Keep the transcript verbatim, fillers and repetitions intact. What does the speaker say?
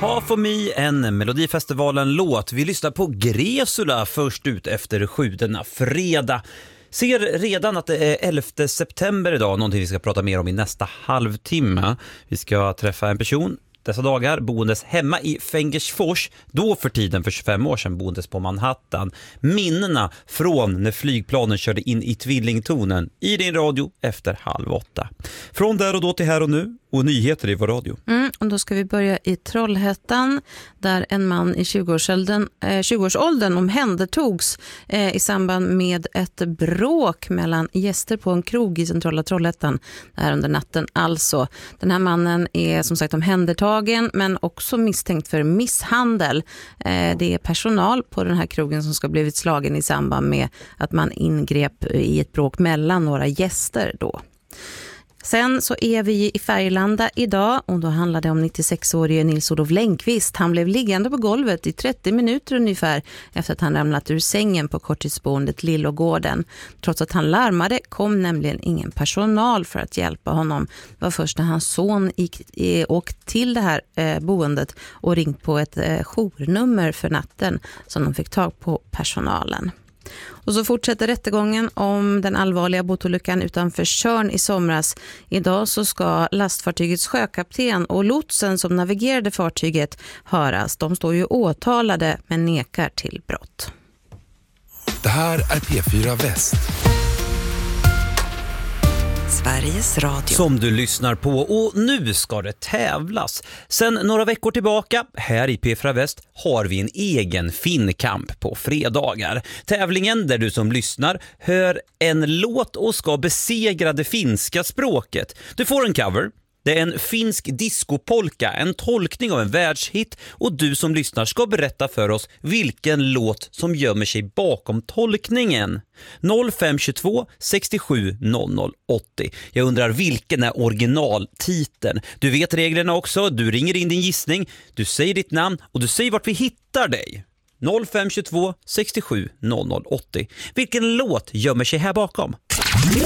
Half of Me, en Melodifestivalen-låt. Vi lyssnar på Gresula först ut efter sju denna fredag. Ser redan att det är elfte september idag, någonting vi ska prata mer om i nästa halvtimme. Vi ska träffa en person dessa dagar boendes hemma i Fengersfors, då för tiden för tjugofem år sedan boendes på Manhattan. Minnena från när flygplanen körde in i tvillingtornen i din radio efter halv åtta. Från där och då till här och nu och nyheter i vår radio. Mm, och då ska vi börja i Trollhättan där en man i tjugoårsåldern, eh, tjugoårsåldern omhändertogs eh, i samband med ett bråk mellan gäster på en krog i centrala Trollhättan där under natten. Alltså, den här mannen är som sagt omhändertagen men också misstänkt för misshandel. Eh, det är personal på den här krogen som ska blivit slagen i samband med att man ingrep i ett bråk mellan några gäster då. Sen så är vi i Färgelanda idag och då handlar det om nittiosexårige Nils-Olof Längqvist. Han blev liggande på golvet i trettio minuter ungefär efter att han ramlat ur sängen på korttidsboendet Lillågården. Trots att han larmade kom nämligen ingen personal för att hjälpa honom. Det var först när hans son gick, åkt till det här eh, boendet och ringt på ett eh, journummer för natten som de fick tag på personalen. Och så fortsätter rättegången om den allvarliga båtolyckan utanför Tjörn i somras. Idag så ska lastfartygets sjökapten och lotsen som navigerade fartyget höras. De står ju åtalade men nekar till brott. Det här är P fyra Väst. Sveriges Radio. Som du lyssnar på och nu ska det tävlas. Sen några veckor tillbaka här i P fyra Väst har vi en egen finkamp på fredagar. Tävlingen där du som lyssnar hör en låt och ska besegra det finska språket. Du får en cover. Det är en finsk discopolka, en tolkning av en världshit och du som lyssnar ska berätta för oss vilken låt som gömmer sig bakom tolkningen. noll fem två sextiosju noll noll åttio. Jag undrar vilken är originaltiteln. Du vet reglerna också, du ringer in din gissning, du säger ditt namn och du säger vart vi hittar dig. noll fem två sextiosju noll noll åttio. Vilken låt gömmer sig här bakom?